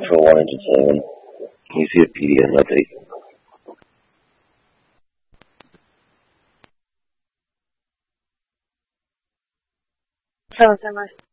Control 1 engine 7. Can you see a PDN update? Travel Semi.